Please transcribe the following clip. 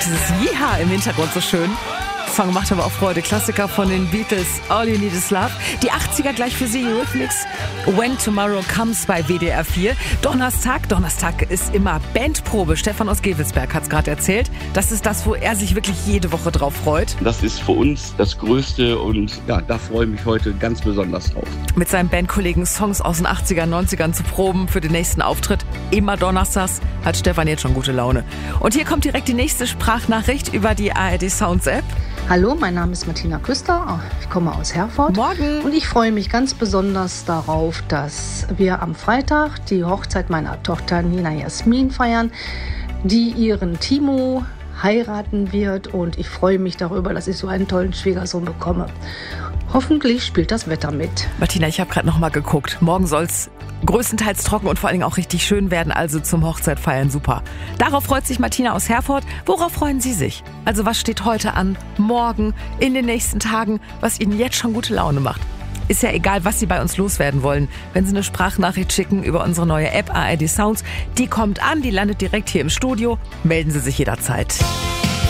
dieses Yeehaw im Hintergrund so schön. Der Song macht aber auch Freude. Klassiker von den Beatles, All You Need Is Love. Die 80er gleich für Sie, Eurythmics, When Tomorrow Comes bei WDR 4. Donnerstag ist immer Bandprobe. Stefan aus Gevelsberg hat es gerade erzählt. Das ist das, wo er sich wirklich jede Woche drauf freut. Das ist für uns das Größte und ja, da freue ich mich heute ganz besonders drauf. Mit seinen Bandkollegen Songs aus den 80ern, 90ern zu proben für den nächsten Auftritt. Immer donnerstags hat Stefan jetzt schon gute Laune. Und hier kommt direkt die nächste Sprachnachricht über die ARD Sounds App. Hallo, mein Name ist Martina Küster, ich komme aus Herford. Morgen. Und ich freue mich ganz besonders darauf, dass wir am Freitag die Hochzeit meiner Tochter Nina Jasmin feiern, die ihren Timo heiraten wird. Und ich freue mich darüber, dass ich so einen tollen Schwiegersohn bekomme. Hoffentlich spielt das Wetter mit. Martina, ich habe gerade noch mal geguckt. Morgen soll's größtenteils trocken und vor allen Dingen auch richtig schön werden, also zum Hochzeit feiern super. Darauf freut sich Martina aus Herford. Worauf freuen Sie sich? Also was steht heute an, morgen, in den nächsten Tagen, was Ihnen jetzt schon gute Laune macht? Ist ja egal, was Sie bei uns loswerden wollen. Wenn Sie eine Sprachnachricht schicken über unsere neue App ARD Sounds, die kommt an, die landet direkt hier im Studio. Melden Sie sich jederzeit.